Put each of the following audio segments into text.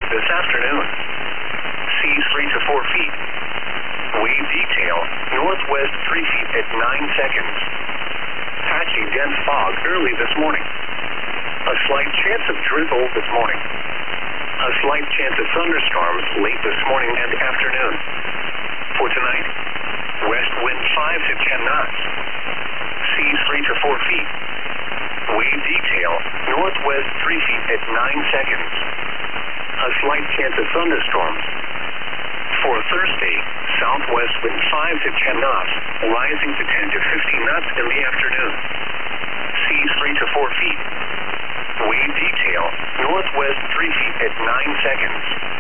this afternoon. Seas 3 to 4 feet. Wave detail, northwest 3 feet at 9 seconds. Patchy dense fog early this morning. A slight chance of drizzle this morning. A slight chance of thunderstorms late this morning and afternoon. For tonight, west wind 5 to 10 knots. Seas 3 to 4 feet. Wave detail, northwest 3 feet at 9 seconds. A slight chance of thunderstorms. For Thursday, southwest wind 5 to 10 knots, rising to 10 to 15 knots in the afternoon. Seas 3 to 4 feet. Wave detail, northwest 3 feet at 9 seconds.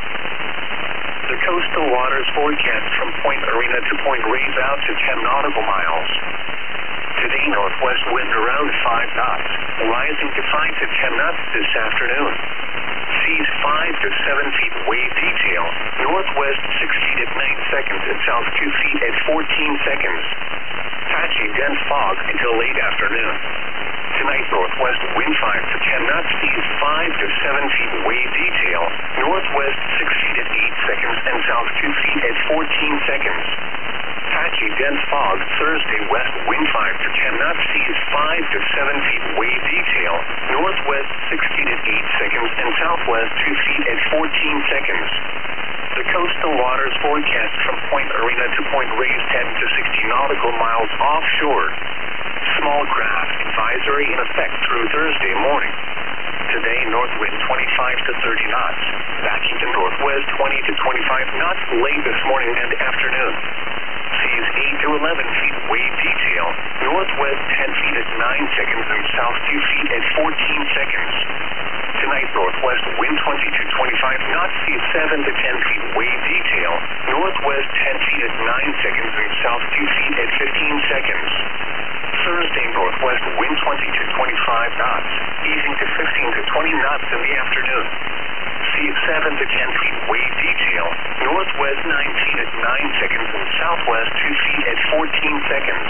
The coastal waters forecast from Point Arena to Point Reyes out to 10 nautical miles. Today, northwest wind around 5 knots, rising to 5 to 10 knots this afternoon. Seas 5 to 7 feet wave detail, northwest 6 feet at 9 seconds and south 2 feet at 14 seconds. Patchy dense fog until late afternoon. Tonight, northwest wind 5 to 10 knots, seas 5 to 7 feet wave detail, northwest 6 feet at 8 seconds and south 2 feet at 14 seconds. Patchy dense fog Thursday, west wind 5 to 10 knots, seas 5 to 7 feet wave detail, northwest 6 feet at 8 seconds and southwest 2 feet at 14 seconds. The coastal waters forecast from Point Arena to Point Reyes 10 to 60 nautical miles offshore. Small craft advisory in effect through Thursday morning. Today, north wind 25 to 30 knots. Backing to northwest 20 to 25 knots late this morning and afternoon. Seas 8 to 11 feet wave detail, northwest 10 feet at 9 seconds and south 2 feet at 14 seconds. Tonight, northwest wind 20 to 25 knots, seas 7 to 10 feet wave detail, northwest 10 feet at 9 seconds and south 2 feet at 15 seconds. Thursday, northwest wind 20 to 25 knots, easing to 15 to 20 knots in the afternoon. Seas 7 to 10 feet wave detail, northwest 9 feet at 9 seconds and southwest 2 feet at 14 seconds.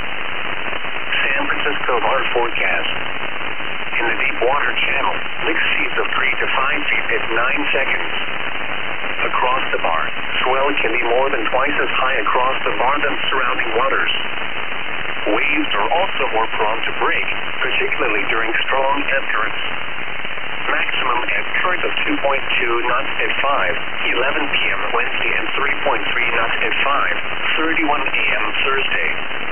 San Francisco bar forecast. In the deep water channel, mixed seas of 3 to 5 feet at 9 seconds. Across the bar, swell can be more than twice as high across the bar than surrounding waters. Waves are also more prone to break, particularly during strong ebb currents. Maximum ebb current of 2.2 knots at 5:11 p.m. Wednesday and 3.3 knots at 5:31 a.m. Thursday.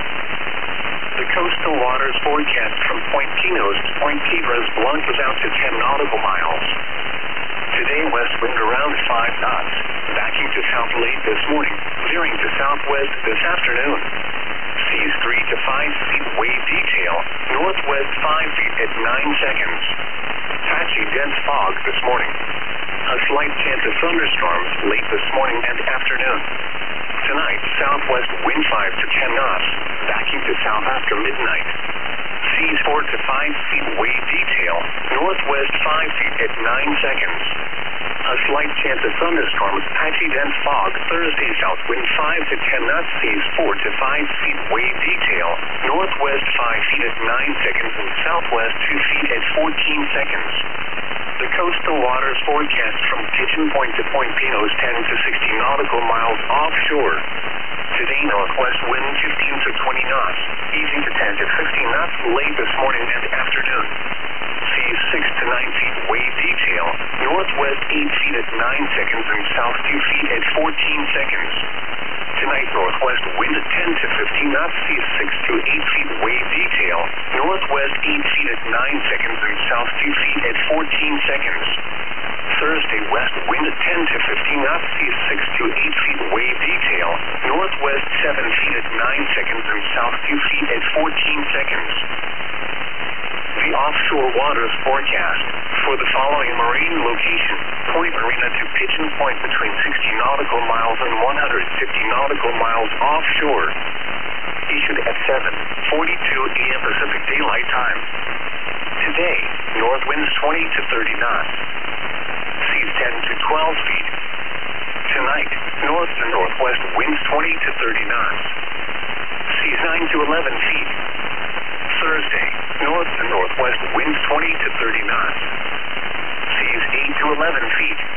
The coastal waters forecast from Point Pinos to Point Piedras launches out to 10 nautical miles. Today, west wind around 5 knots, backing to south late this morning, veering to southwest this afternoon. Seas 3 to 5 feet wave detail, northwest 5 feet at 9 seconds. Patchy dense fog this morning. A slight chance of thunderstorms late this morning and afternoon. Tonight, southwest wind 5 to 10 knots, backing to south after midnight. Seas 4 to 5 feet wave detail, northwest 5 feet at 9 seconds. A slight chance of thunderstorms, patchy dense fog Thursday, south wind 5 to 10 knots, seas 4 to 5 feet wave detail, northwest 5 feet at 9 seconds and southwest 2 feet at 14 seconds. The coastal waters forecast from Pigeon Point to Point Pinos 10 to 60 nautical miles offshore. Today, northwest wind 15 to 20 knots, easing to 10 to 15 knots late this morning and afternoon. Seas 6 to 9 feet wave detail, northwest 8 feet at 9 seconds and south 2 feet at 14 seconds. Tonight, northwest wind 10 to 15 knots, seas 6 to 8 feet wave detail, northwest 8 feet at 9 seconds and south 2 feet at 14 seconds. Thursday, west wind 10 to 15 knots, seas 6 to 8 feet wave detail, northwest 7 feet at 9 seconds and south 2 feet at 14 seconds. The offshore waters forecast for the following marine location: Point Arena to Pigeon Point between 60 nautical miles and 150 nautical miles offshore. Issued at 7:42 a.m. Pacific Daylight Time. Today, north winds 20 to 30 knots. Seas 10 to 12 feet. Tonight, north to northwest winds 20 to 30 knots. Seas 9 to 11 feet. Thursday, north to northwest winds 20 to 30 knots. Seas 8 to 11 feet.